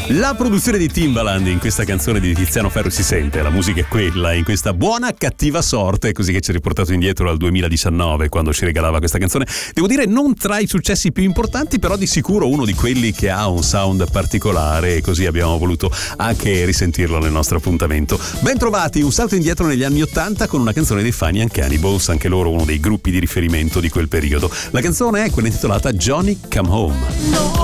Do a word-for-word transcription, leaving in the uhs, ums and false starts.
La produzione di Timbaland in questa canzone di Tiziano Ferro si sente, la musica è quella, in questa buona cattiva sorte, così che ci ha riportato indietro al duemiladiciannove quando ci regalava questa canzone. Devo dire non tra i successi più importanti, però di sicuro uno di quelli che ha un sound particolare, e così abbiamo voluto anche risentirlo nel nostro appuntamento. Ben trovati, un salto indietro negli anni ottanta con una canzone dei Funny and Cannibals, anche loro uno dei gruppi di riferimento di quel periodo. La canzone è quella intitolata Johnny Come Home.